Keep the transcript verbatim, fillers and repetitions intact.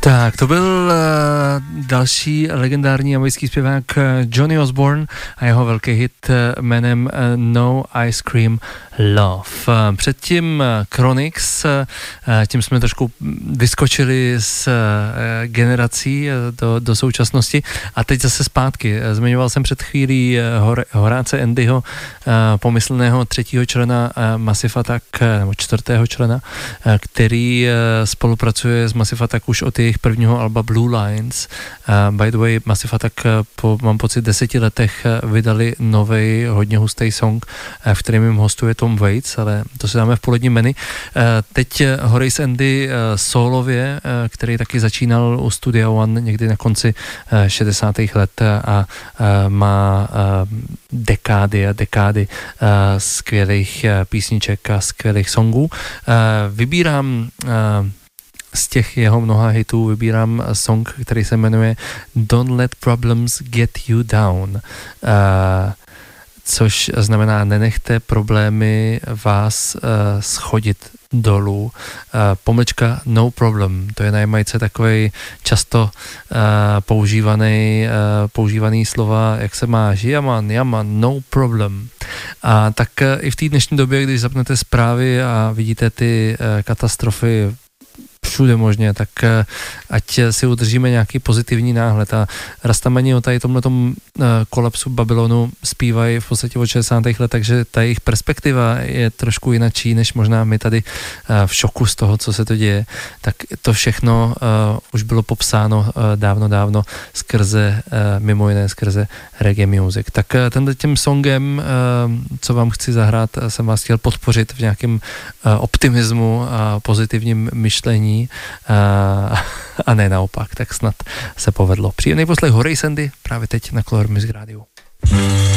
Tak, to byl uh, další legendární americký zpěvák Johnny Osbourne a jeho velký hit uh, jménem uh, No Ice Cream Love. Uh, předtím uh, Chronix, uh, tím jsme trošku vyskočili z uh, generací uh, do, do současnosti a teď zase zpátky. Zmiňoval jsem před chvílí uh, Hor- Horáce Andyho, uh, pomyslného třetího člena uh, Massive Attack, uh, nebo čtvrtého člena, uh, který uh, spolupracuje s Massive Attack už od jejich prvního alba Blue Lines. Uh, by the way, Massive Attack po, mám pocit, deseti letech vydali novej, hodně hustý song, uh, v kterém jim hostuje Tom Waits, ale to si dáme v poledním menu. Uh, teď Horace Andy uh, solově, uh, který taky začínal u Studia One někdy na konci uh, šedesátých let a uh, má uh, dekády a dekády uh, skvělých uh, písniček a skvělých songů. Uh, vybírám uh, z těch jeho mnoha hitů vybírám song, který se jmenuje Don't Let Problems Get You Down, uh, což znamená nenechte problémy vás uh, schodit dolů. Uh, pomlčka no problem, to je na Jamajce takovej často uh, používaný, uh, používaný slova, jak se máš, jaman, jaman, no problem. A tak uh, i v té dnešní době, když zapnete zprávy a vidíte ty uh, katastrofy všude možně, tak ať si udržíme nějaký pozitivní náhled. A Rastamani o tady tomhletom kolapsu Babylonu zpívají v podstatě od šedesátých let, takže ta jejich perspektiva je trošku jinačí, než možná my tady v šoku z toho, co se to děje. Tak to všechno uh, už bylo popsáno uh, dávno, dávno skrze, uh, mimo jiné skrze reggae music. Tak uh, tenhle tím songem, uh, co vám chci zahrát, jsem vás chtěl podpořit v nějakém uh, optimismu a pozitivním myšlení a, a ne naopak, tak snad se povedlo. Příjemný poslech Horace Andy právě teď na Color Music Radio.